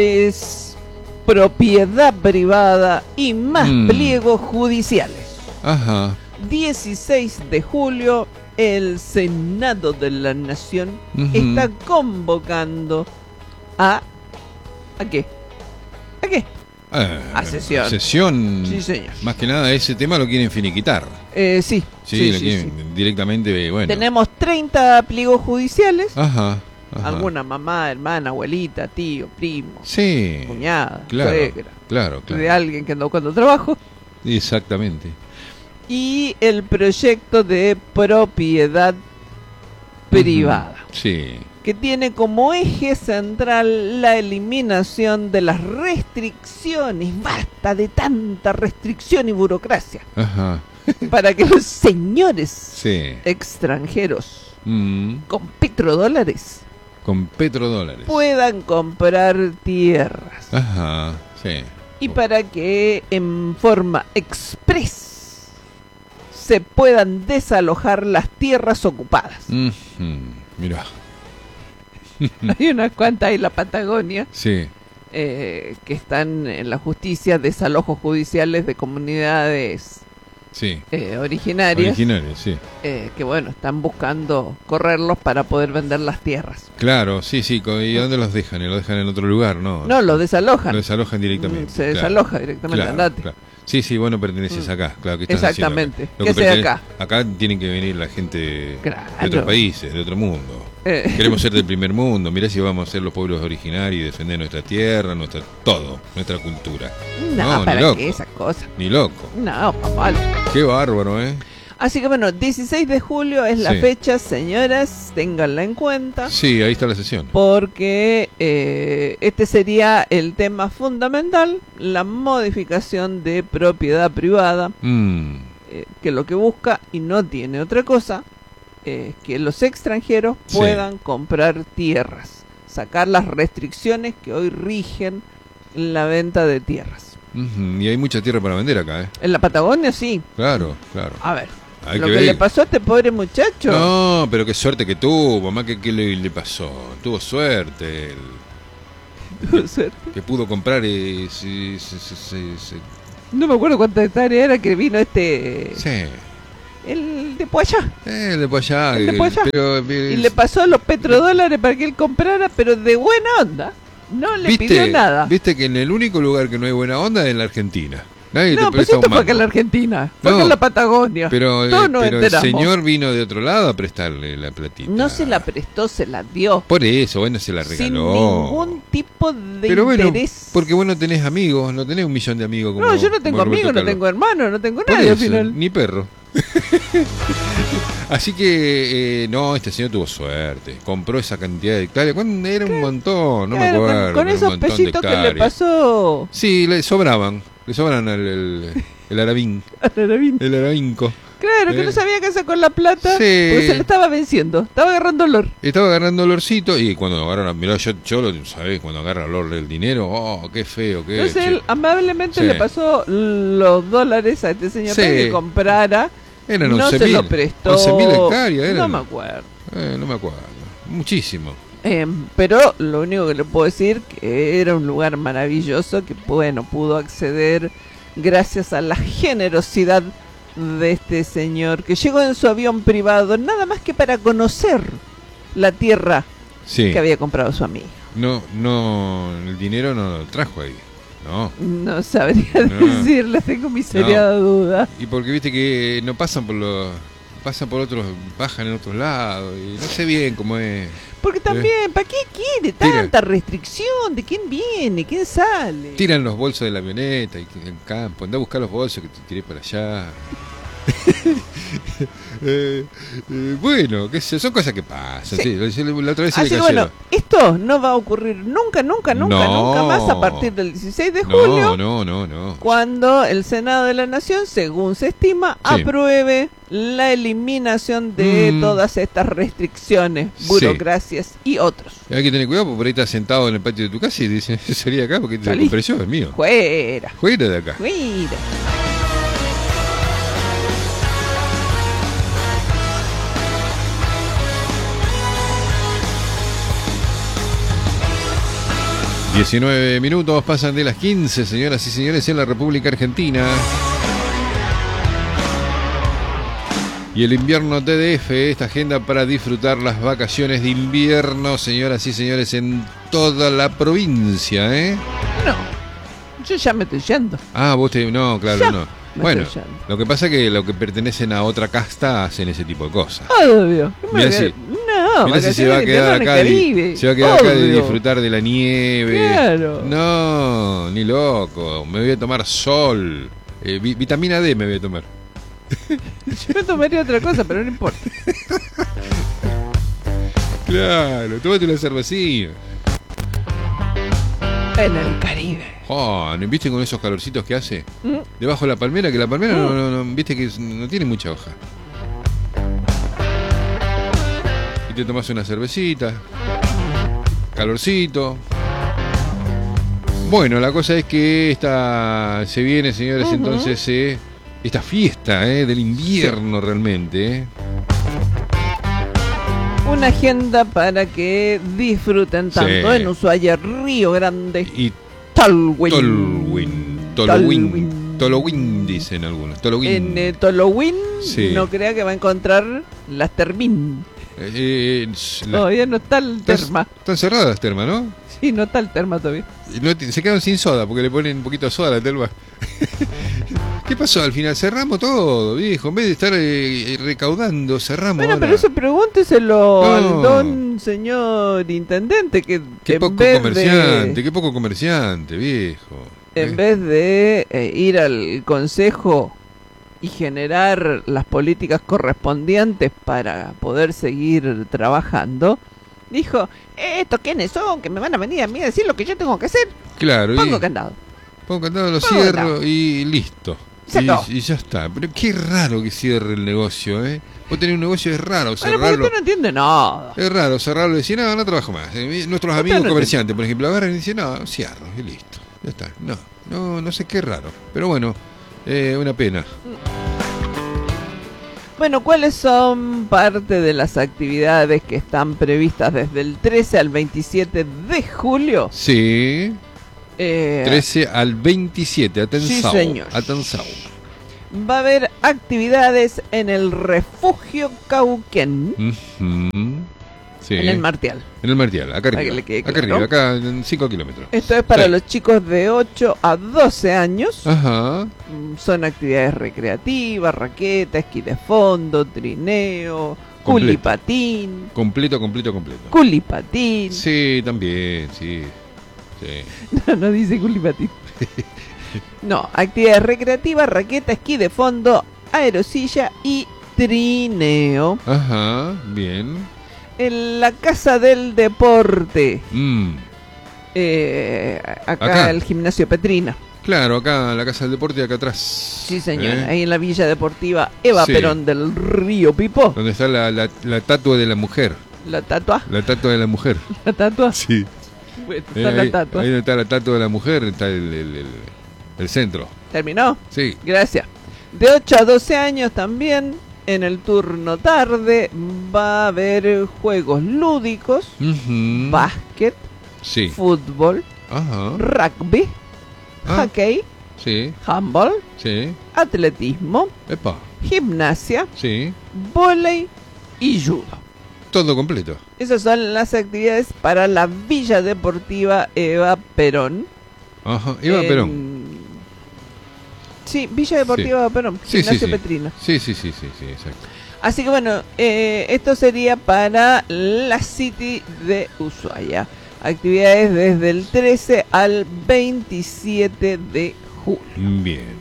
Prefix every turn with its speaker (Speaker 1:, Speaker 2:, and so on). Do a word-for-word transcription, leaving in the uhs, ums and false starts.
Speaker 1: es propiedad privada y más
Speaker 2: Mm.
Speaker 1: pliegos judiciales.
Speaker 2: Ajá.
Speaker 1: dieciséis de julio, el Senado de la Nación
Speaker 2: Ujú.
Speaker 1: está convocando a... ¿A qué? ¿A qué?
Speaker 2: Eh,
Speaker 1: A sesión.
Speaker 2: Sesión.
Speaker 1: Sí, señor.
Speaker 2: Más que nada ese tema lo quieren finiquitar.
Speaker 1: Eh, sí,
Speaker 2: Sí,
Speaker 1: sí,
Speaker 2: lo
Speaker 1: sí,
Speaker 2: quieren
Speaker 1: sí.
Speaker 2: directamente, bueno.
Speaker 1: Tenemos treinta pliegos judiciales.
Speaker 2: Ajá, ajá.
Speaker 1: Alguna mamá, hermana, abuelita, tío, primo,
Speaker 2: Sí.
Speaker 1: cuñada,
Speaker 2: Claro,
Speaker 1: suegra,
Speaker 2: claro, claro.
Speaker 1: de alguien que andó buscando trabajo.
Speaker 2: Exactamente.
Speaker 1: Y el proyecto de propiedad privada,
Speaker 2: Ujú. Sí.
Speaker 1: que tiene como eje central la eliminación de las restricciones. Basta de tanta restricción y burocracia
Speaker 2: Ajá.
Speaker 1: para que los señores
Speaker 2: Sí.
Speaker 1: extranjeros
Speaker 2: Mm.
Speaker 1: con petrodólares
Speaker 2: Con petrodólares.
Speaker 1: puedan comprar tierras.
Speaker 2: Ajá. Sí.
Speaker 1: Y para que en forma express se puedan desalojar las tierras ocupadas.
Speaker 2: Ujú. Mirá.
Speaker 1: Hay unas cuantas ahí en la Patagonia
Speaker 2: Sí.
Speaker 1: eh, que están en la justicia, desalojos judiciales de comunidades
Speaker 2: Sí.
Speaker 1: eh, originarias,
Speaker 2: Originales, sí.
Speaker 1: eh, que bueno, están buscando correrlos para poder vender las tierras.
Speaker 2: Claro, sí, sí. co- ¿Y dónde los dejan? ¿Los dejan en otro lugar? No.
Speaker 1: No, lo desalojan.
Speaker 2: Lo desalojan directamente.
Speaker 1: Mm, se
Speaker 2: claro.
Speaker 1: desaloja directamente,
Speaker 2: Claro,
Speaker 1: andate.
Speaker 2: claro. Sí, sí, vos no perteneces
Speaker 1: Mm.
Speaker 2: acá. Claro, ¿qué estás haciendo acá?
Speaker 1: Exactamente.
Speaker 2: Lo
Speaker 1: ¿Qué
Speaker 2: que
Speaker 1: haces
Speaker 2: pertene-
Speaker 1: acá?
Speaker 2: Acá tienen que venir la gente
Speaker 1: Claro.
Speaker 2: de otros países, de otro mundo.
Speaker 1: Eh,
Speaker 2: Queremos ser del primer mundo. Mirá si vamos a ser los pueblos originarios y defender nuestra tierra, nuestra todo, nuestra cultura.
Speaker 1: no,
Speaker 2: No, ni
Speaker 1: ¿para
Speaker 2: loco.
Speaker 1: qué esas cosas?
Speaker 2: Ni loco.
Speaker 1: No, papá.
Speaker 2: Qué bárbaro, ¿eh?
Speaker 1: Así que bueno, dieciséis de julio es la
Speaker 2: Sí.
Speaker 1: fecha, señoras, ténganla en cuenta,
Speaker 2: Sí, ahí está la sesión.
Speaker 1: porque eh, este sería el tema fundamental, la modificación de propiedad privada,
Speaker 2: Mm,
Speaker 1: eh, que lo que busca, y no tiene otra cosa, es que los extranjeros
Speaker 2: Sí.
Speaker 1: puedan comprar tierras, sacar las restricciones que hoy rigen la venta de tierras.
Speaker 2: ujú. Y hay mucha tierra para vender acá, ¿eh?
Speaker 1: En la Patagonia sí.
Speaker 2: Claro, claro.
Speaker 1: A ver,
Speaker 2: Hay
Speaker 1: lo
Speaker 2: que
Speaker 1: que,
Speaker 2: ver.
Speaker 1: le pasó a este pobre muchacho.
Speaker 2: No, pero qué suerte que tuvo, mamá, ¿qué, qué le, le pasó? Tuvo suerte, el-
Speaker 1: Tuvo suerte.
Speaker 2: que pudo comprar eh, sí, sí, sí, sí, sí.
Speaker 1: No me acuerdo cuánta hectárea era que vino este.
Speaker 2: Sí.
Speaker 1: El de por allá.
Speaker 2: Eh, de por allá.
Speaker 1: El de por allá.
Speaker 2: Pero, eh,
Speaker 1: Y le pasó los petrodólares para que él comprara, pero de buena onda. No le pidió nada.
Speaker 2: Viste que en el único lugar que no hay buena onda es en la Argentina. Nadie
Speaker 1: No,
Speaker 2: te
Speaker 1: pues
Speaker 2: presta
Speaker 1: esto
Speaker 2: un
Speaker 1: fue acá en la
Speaker 2: mango.
Speaker 1: Argentina. Fue
Speaker 2: No,
Speaker 1: acá en la Patagonia.
Speaker 2: Pero, eh,
Speaker 1: Todos nos
Speaker 2: pero el
Speaker 1: enteramos.
Speaker 2: señor vino de otro lado a prestarle la platita.
Speaker 1: No se la prestó, se la dio.
Speaker 2: Por eso, bueno, se la
Speaker 1: Sin
Speaker 2: regaló.
Speaker 1: ningún tipo de
Speaker 2: Pero bueno,
Speaker 1: interés.
Speaker 2: porque vos no tenés amigos, no tenés un millón de amigos como
Speaker 1: No, yo no tengo
Speaker 2: como Roberto
Speaker 1: amigos, no
Speaker 2: Carlos.
Speaker 1: tengo hermanos, no tengo
Speaker 2: Por
Speaker 1: nadie al
Speaker 2: eso,
Speaker 1: final.
Speaker 2: ni perro. Así que, eh, no, este señor tuvo suerte. Compró esa cantidad de hectáreas. ¿Cuándo? Era un montón, no
Speaker 1: Claro,
Speaker 2: me
Speaker 1: con-
Speaker 2: acuerdo.
Speaker 1: con
Speaker 2: era un
Speaker 1: esos
Speaker 2: montón de
Speaker 1: pesitos que le
Speaker 2: hectáreas.
Speaker 1: pasó
Speaker 2: Sí, le sobraban. Le sobran el, el, el arabín.
Speaker 1: a Larabín.
Speaker 2: El arabinco.
Speaker 1: Claro, que
Speaker 2: Eh.
Speaker 1: no sabía qué hacer con la plata,
Speaker 2: Sí.
Speaker 1: porque se le estaba venciendo, estaba agarrando olor.
Speaker 2: Estaba agarrando olorcito y cuando agarra, mirá, yo, yo lo sabés, cuando agarra olor del dinero, oh, qué feo, qué
Speaker 1: Entonces
Speaker 2: che.
Speaker 1: él amablemente
Speaker 2: Sí.
Speaker 1: le pasó los dólares a este señor
Speaker 2: Sí.
Speaker 1: para que comprara.
Speaker 2: Eran
Speaker 1: no
Speaker 2: once
Speaker 1: se
Speaker 2: mil.
Speaker 1: lo prestó.
Speaker 2: once mil hectáreas eran.
Speaker 1: No me acuerdo.
Speaker 2: Eh, no me acuerdo. Muchísimo.
Speaker 1: Eh, pero lo único que le puedo decir que era un lugar maravilloso que bueno pudo acceder gracias a la generosidad de este señor que llegó en su avión privado nada más que para conocer la tierra
Speaker 2: Sí.
Speaker 1: que había comprado su amigo.
Speaker 2: No, no, el dinero no lo trajo ahí. No.
Speaker 1: No sabría
Speaker 2: No.
Speaker 1: decirle, tengo mi seriada duda.
Speaker 2: Y porque viste que no pasan por los. Pasan por otros. Bajan en otros lados. Y no sé bien cómo es.
Speaker 1: Porque también, ¿para qué quiere
Speaker 2: Tira.
Speaker 1: tanta restricción? ¿De quién viene? ¿Quién sale?
Speaker 2: Tiran los bolsos de la avioneta y en el campo. Andá a buscar los bolsos que te tiré para allá. eh, eh, bueno, qué sé, son cosas que pasan.
Speaker 1: Sí.
Speaker 2: Sí. La otra vez se
Speaker 1: Así
Speaker 2: le
Speaker 1: que
Speaker 2: cayeron.
Speaker 1: bueno, esto no va a ocurrir nunca, nunca, nunca,
Speaker 2: No.
Speaker 1: nunca más a partir del dieciséis de julio,
Speaker 2: No, no, no, no.
Speaker 1: cuando el Senado de la Nación, según se estima,
Speaker 2: Sí.
Speaker 1: apruebe la eliminación de
Speaker 2: Mm.
Speaker 1: todas estas restricciones,
Speaker 2: Sí.
Speaker 1: burocracias y otros.
Speaker 2: Hay que tener cuidado porque por ahí estás sentado en el patio de tu casa y dicen, sería acá porque te lo
Speaker 1: Salí.
Speaker 2: compré yo, es mío.
Speaker 1: Fuera,
Speaker 2: Fuera de acá.
Speaker 1: fuera.
Speaker 2: diecinueve minutos pasan de las quince, señoras y señores, en la República Argentina. Y el invierno T D F, esta agenda para disfrutar las vacaciones de invierno, señoras y señores, en toda la provincia, ¿eh?
Speaker 1: No, yo ya me estoy yendo.
Speaker 2: Ah, vos te... No, claro,
Speaker 1: Ya
Speaker 2: no.
Speaker 1: me
Speaker 2: Bueno,
Speaker 1: estoy yendo.
Speaker 2: lo que pasa es que los que pertenecen a otra casta hacen ese tipo de cosas.
Speaker 1: Obvio.
Speaker 2: Mirá
Speaker 1: Me-
Speaker 2: si-
Speaker 1: no,
Speaker 2: Mirá si se va a
Speaker 1: vacaciones de
Speaker 2: quedar
Speaker 1: invierno en el
Speaker 2: acá de,
Speaker 1: Caribe.
Speaker 2: se va a quedar acá de
Speaker 1: Obvio.
Speaker 2: disfrutar de la nieve.
Speaker 1: Claro.
Speaker 2: No, ni loco. Me voy a tomar sol. Eh, vi- vitamina D me voy a tomar.
Speaker 1: Yo me tomaría otra cosa, pero no importa.
Speaker 2: Claro, tómate una cervecilla.
Speaker 1: En el Caribe.
Speaker 2: Oh, ¿no viste con esos calorcitos que hace?
Speaker 1: ¿Mm?
Speaker 2: Debajo de la palmera, que la palmera
Speaker 1: Mm.
Speaker 2: no, no, no, viste que es- no tiene mucha hoja. Y te tomas una cervecita. Calorcito. Bueno, la cosa es que esta se viene, señores,
Speaker 1: Ujú.
Speaker 2: entonces eh, esta fiesta eh, del invierno realmente. Eh.
Speaker 1: Una agenda para que disfruten tanto
Speaker 2: Sí.
Speaker 1: en Ushuaia, Río Grande,
Speaker 2: Y
Speaker 1: Tolwyn.
Speaker 2: Tolwyn, Tolwyn, Tolwyn dicen algunos. Tolwyn.
Speaker 1: En eh, Tolwyn
Speaker 2: Sí.
Speaker 1: no crea que va a encontrar las termín.
Speaker 2: Eh, eh, la-
Speaker 1: Todavía no está el
Speaker 2: están-
Speaker 1: terma.
Speaker 2: Están cerradas las termas, ¿no?
Speaker 1: Sí, no está el terma todavía.
Speaker 2: Y no ti- se quedaron sin soda porque le ponen un poquito de soda a la terma. ¿Qué pasó? Al final cerramos todo, viejo. En vez de estar eh, recaudando, cerramos
Speaker 1: Bueno,
Speaker 2: ahora.
Speaker 1: pero eso pregúnteselo
Speaker 2: No.
Speaker 1: al don señor intendente que
Speaker 2: Qué
Speaker 1: en
Speaker 2: poco
Speaker 1: vez
Speaker 2: comerciante,
Speaker 1: de,
Speaker 2: qué poco comerciante, viejo.
Speaker 1: en
Speaker 2: Eh,
Speaker 1: vez de eh, ir al consejo y generar las políticas correspondientes para poder seguir trabajando, dijo, ¿estos quiénes son? Que me van a venir a mí a decir lo que yo tengo que hacer.
Speaker 2: Claro,
Speaker 1: Pongo
Speaker 2: y
Speaker 1: candado.
Speaker 2: pongo candado, lo
Speaker 1: Pongo
Speaker 2: cierro
Speaker 1: candado.
Speaker 2: y listo.
Speaker 1: Se
Speaker 2: Y,
Speaker 1: acabó.
Speaker 2: y ya está. Pero qué raro que cierre el negocio, ¿eh? Vos tenés un negocio, es raro
Speaker 1: Bueno, porque
Speaker 2: cerrarlo.
Speaker 1: usted no entiende nada.
Speaker 2: Es raro cerrarlo y decir, no, no trabajo más. Eh, Nuestros
Speaker 1: Usted
Speaker 2: amigos
Speaker 1: no
Speaker 2: comerciantes, por ejemplo, agarran y dicen, no, cierro y listo. Ya está. No, no, no sé qué raro. Pero bueno, eh, una pena.
Speaker 1: Bueno, ¿cuáles son parte de las actividades que están previstas desde el trece al veintisiete de julio?
Speaker 2: Sí,
Speaker 1: Eh,
Speaker 2: trece al veintisiete, Atensao.
Speaker 1: Sí, señor.
Speaker 2: Atensao.
Speaker 1: Va a haber actividades en el refugio Cauquén,
Speaker 2: Ujú. Sí.
Speaker 1: en el Martial.
Speaker 2: En el Martial, acá
Speaker 1: Para
Speaker 2: arriba.
Speaker 1: que le quede
Speaker 2: Acá
Speaker 1: claro.
Speaker 2: arriba, acá en cinco kilómetros.
Speaker 1: Esto es para
Speaker 2: Sí.
Speaker 1: los chicos de ocho a doce años.
Speaker 2: Ajá.
Speaker 1: Mm, Son actividades recreativas, raqueta, esquí de fondo, trineo,
Speaker 2: Completo.
Speaker 1: culipatín,
Speaker 2: Completo, completo, completo.
Speaker 1: culipatín.
Speaker 2: Sí, también, sí. Sí.
Speaker 1: No, no dice culipatín. No, actividades recreativas, raqueta, esquí de fondo, aerosilla y trineo.
Speaker 2: Ajá, bien.
Speaker 1: En la Casa del Deporte,
Speaker 2: Mm.
Speaker 1: eh, acá,
Speaker 2: Acá.
Speaker 1: el gimnasio Petrina.
Speaker 2: Claro, acá en la Casa del Deporte, acá atrás.
Speaker 1: Sí, señor.
Speaker 2: ¿Eh?
Speaker 1: Ahí en la Villa Deportiva Eva
Speaker 2: Sí.
Speaker 1: Perón del Río Pipo.
Speaker 2: Donde está la, la, la estatua de la mujer.
Speaker 1: La tatua.
Speaker 2: La estatua de la mujer.
Speaker 1: La tatua.
Speaker 2: Sí.
Speaker 1: Bueno,
Speaker 2: Eh,
Speaker 1: está
Speaker 2: ahí,
Speaker 1: la tatua.
Speaker 2: ahí donde está la estatua de la mujer, está el, el, el, el centro.
Speaker 1: ¿Terminó?
Speaker 2: Sí.
Speaker 1: Gracias. De ocho a doce años también, en el turno tarde, va a haber juegos lúdicos,
Speaker 2: Ujú.
Speaker 1: básquet,
Speaker 2: Sí.
Speaker 1: fútbol,
Speaker 2: Ajá.
Speaker 1: rugby,
Speaker 2: Ah.
Speaker 1: hockey,
Speaker 2: Sí.
Speaker 1: handball,
Speaker 2: Sí.
Speaker 1: atletismo,
Speaker 2: Epa.
Speaker 1: gimnasia,
Speaker 2: Sí.
Speaker 1: vóley y judo.
Speaker 2: Todo completo.
Speaker 1: Esas son las actividades para la Villa Deportiva Eva Perón.
Speaker 2: Ajá. Eva
Speaker 1: En-
Speaker 2: Perón.
Speaker 1: Sí, Villa Deportiva Eva Perón,
Speaker 2: Sí, sí,
Speaker 1: Gimnasio
Speaker 2: sí.
Speaker 1: Petrina.
Speaker 2: Sí, sí, sí, sí, sí, exacto.
Speaker 1: Así que bueno, eh, esto sería para la City de Ushuaia. Actividades desde el trece al veintisiete de julio.
Speaker 2: Bien.